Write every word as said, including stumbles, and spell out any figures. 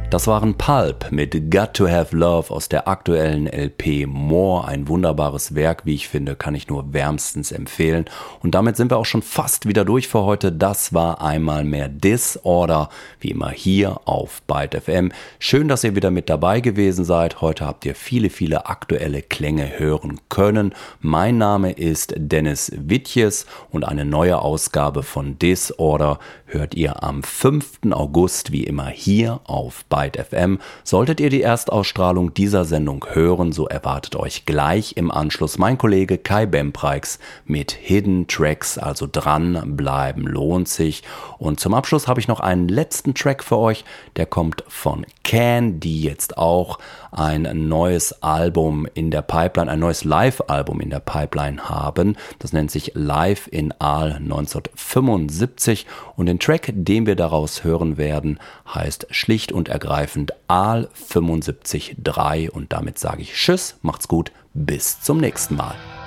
Das waren Pulp mit Got to Have Love aus der aktuellen L P More. Ein wunderbares Werk, wie ich finde, kann ich nur wärmstens empfehlen. Und damit sind wir auch schon fast wieder durch für heute. Das war einmal mehr Disorder, wie immer hier auf Byte F M. Schön, dass ihr wieder mit dabei gewesen seid. Heute habt ihr viele, viele aktuelle Klänge hören können. Mein Name ist Dennis Wittjes und eine neue Ausgabe von Disorder hört ihr am fünften August, wie immer hier auf Byte F M. Solltet ihr die Erstausstrahlung dieser Sendung hören, so erwartet euch gleich im Anschluss mein Kollege Kai Bempreix mit Hidden Tracks, also dranbleiben lohnt sich. Und zum Abschluss habe ich noch einen letzten Track für euch, der kommt von Can, die jetzt auch ein neues Album in der Pipeline, ein neues Live-Album in der Pipeline haben. Das nennt sich Live in Aal neunzehnhundertfünfundsiebzig und den Track, den wir daraus hören werden, heißt schlicht und ergreifend Aal fünfundsiebzig Komma drei und damit sage ich Tschüss, macht's gut, bis zum nächsten Mal.